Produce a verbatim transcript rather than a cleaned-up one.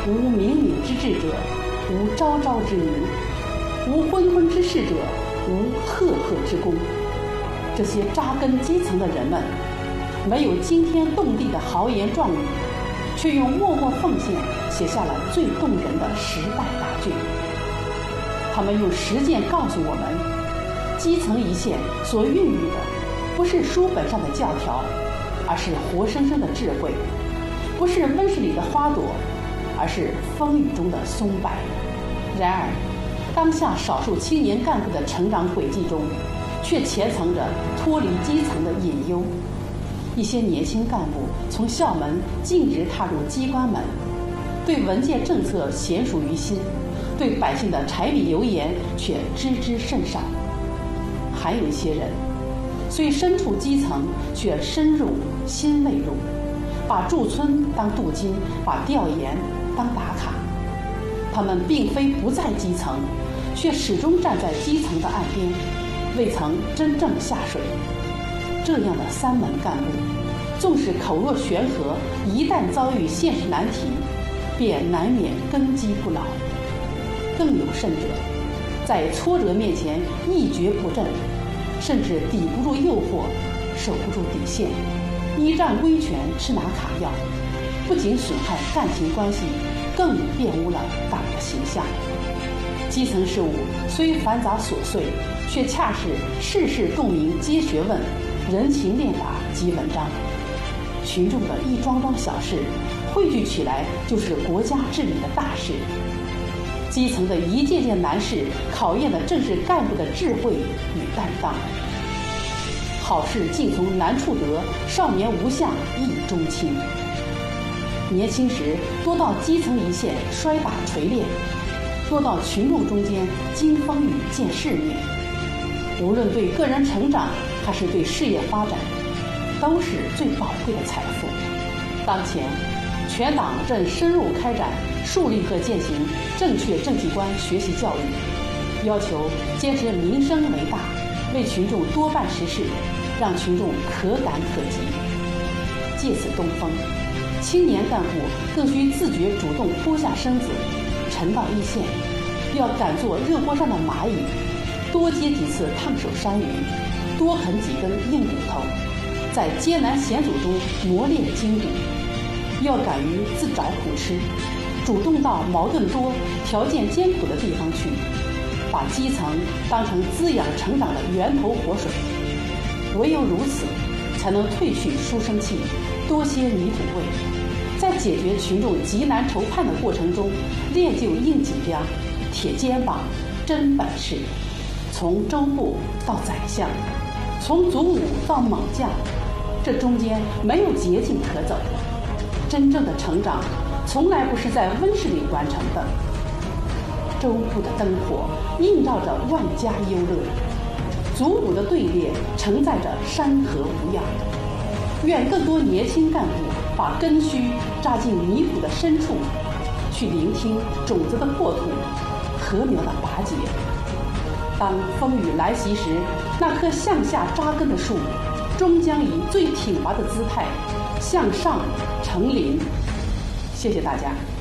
无冥冥之志者，无昭昭之明；无昏昏之事者，无赫赫之功。这些扎根基层的人们，没有惊天动地的豪言壮语，却用默默奉献写下了最动人的时代大剧。他们用实践告诉我们，基层一线所孕育的不是书本上的教条，而是活生生的智慧；不是温室里的花朵，而是风雨中的松柏。然而，当下少数青年干部的成长轨迹中，却潜藏着脱离基层的隐忧。一些年轻干部从校门径直踏入机关门，对文件政策娴熟于心，对百姓的柴米油盐却知之甚少。还有一些人，虽身处基层，却深入心未入，把驻村当镀金，把调研当打卡。他们并非不在基层，却始终站在基层的岸边，未曾真正下水。这样的三门干部，纵使口若悬河，一旦遭遇现实难题，便难免根基不牢。更有甚者，在挫折面前一蹶不振，甚至抵不住诱惑，守不住底线，依仗威权吃拿卡要，不仅损害干情关系，更玷污了党的形象。基层事务虽繁杂琐碎，却恰是事事洞明皆学问，人情练达即文章。群众的一桩桩小事，汇聚起来就是国家治理的大事。基层的一件件难事，考验的正是干部的智慧与担当。好事尽从难处得，少年无相意中亲。年轻时多到基层一线摔打锤炼，多到群众中间经风雨见世面。无论对个人成长还是对事业发展，都是最宝贵的财富。当前，全党正深入开展树立和践行正确政绩观学习教育，要求坚持民生为大，为群众多办实事，让群众可感可及。借此东风，青年干部更需自觉主动脱下身子，沉到一线，要敢做热锅上的蚂蚁，多接几次烫手山芋，多啃几根硬骨头，在艰难险阻中磨练筋骨。要敢于自找苦吃，主动到矛盾多、条件艰苦的地方去，把基层当成滋养成长的源头活水。唯有如此，才能褪去书生气，多些泥土味，在解决群众急难愁盼的过程中，练就硬脊梁、铁肩膀、真本事。从州部到宰相，从祖武到猛将，这中间没有捷径可走。真正的成长，从来不是在温室里完成的。州部的灯火映照着万家忧乐，祖武的队列承载着山河无恙。愿更多年轻干部把根须扎进泥土的深处，去聆听种子的破土，禾苗的拔节。当风雨来袭时，那棵向下扎根的树，终将以最挺拔的姿态向上成林。谢谢大家。